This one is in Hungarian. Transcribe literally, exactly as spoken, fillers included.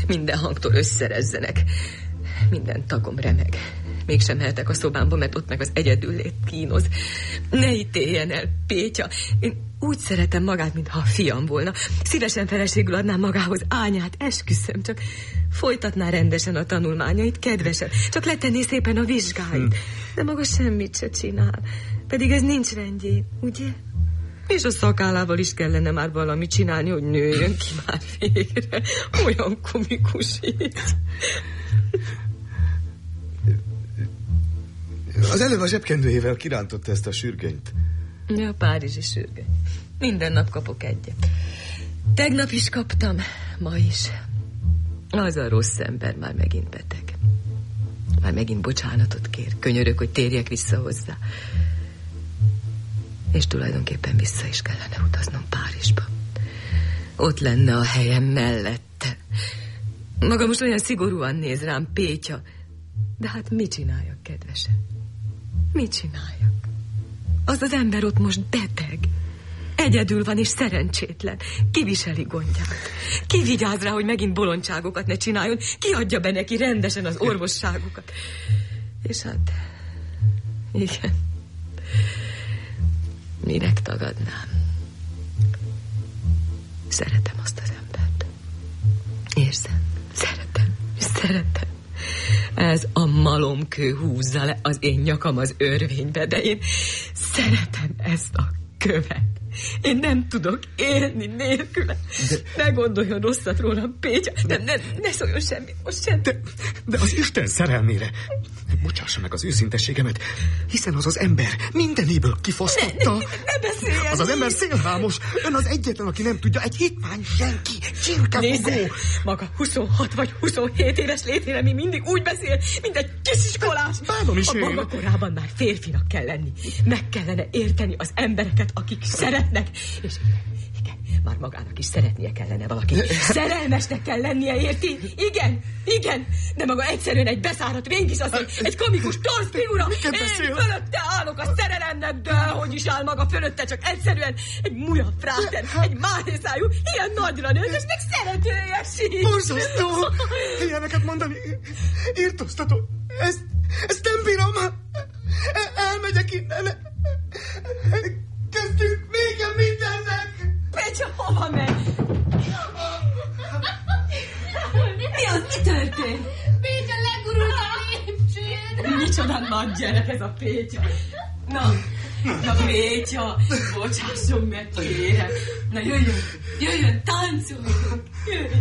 Minden hangtól összerezzenek. Minden tagom remeg. Mégsem mehetek a szobámba, mert ott meg az egyedüllét kínoz. Ne ítéljen el, Pétya. Én úgy szeretem magát, mintha a fiam volna. Szívesen feleségül adnám magához Ányát, esküszöm, csak folytatná rendesen a tanulmányait, kedvesen. Csak letenné szépen a vizsgáit. De maga semmit se csinál. Pedig ez nincs rendjén, ugye? És a szakállával is kellene már valamit csinálni, hogy nőjön ki már végre. Olyan komikus így. Az előbb a zsebkendőjével kirántotta ezt a sürgönyt. Ja, a párizsi sürgöny. Minden nap kapok egyet. Tegnap is kaptam, ma is. Az a rossz ember már megint beteg. Már megint bocsánatot kér. Könyörök, hogy térjek vissza hozzá. És tulajdonképpen vissza is kellene utaznom Párizsba. Ott lenne a helyem mellette. Maga most olyan szigorúan néz rám, Pétya. De hát mit csináljak, kedvesem? Mit csináljak? Az az ember ott most beteg. Egyedül van és szerencsétlen. Ki viseli gondját? Ki vigyáz rá, hogy megint bolondságokat ne csináljon? Ki adja be neki rendesen az orvosságokat? És hát... igen... minek tagadnám? Szeretem azt az embert. Érzem, szeretem, szeretem. Ez a malomkő húzza le az én nyakam az örvénybe, de én szeretem ezt a követ. Én nem tudok élni nélküle. De... ne gondoljon rosszat rólam, Pétya. De... Ne, ne szóljon semmit, most sem. De, de az Isten szerelmére. Bocsássa meg az őszintességemet, hiszen az az ember mindenéből kifosztotta. Ne, ne, ne beszéljen! Az az ember szélhámos. Ön az egyetlen, aki nem tudja, egy hitvány senki, csirkefogó. Maga huszonhat vagy huszonhét éves létére mi mindig úgy beszél, mint egy kisiskolás. Bánom is a én. maga korában már férfinak kell lenni. Meg kellene érteni az embereket, akik szeretnek. És igen, már magának is szeretnie kellene valaki. Szerelmesnek kell lennie, érti? Igen, igen, de maga egyszerűen egy beszáradt rénkisasszony, egy komikus torz figura. Én fölötte állok a szerelemnek, de hogy is áll maga fölötte, csak egyszerűen egy muja fráter, egy máhészájú, ilyen nagyra nőtt, és még szeretőjesség. Borzasztó! Ilyeneket mondani, írtóztató. Ezt, ezt nem bírom. Elmegyek innen. Kezdjünk vége mindennek! Pétya, hova megy? Mi az? Mi történt? Pétya legurult a lépcsőn. Micsoda nagy gyerek ez a Pétya. Na, na Pétya, bocsásson meg, kérem. Na jöjjön, jöjjön, táncoljunk. Jöjjön.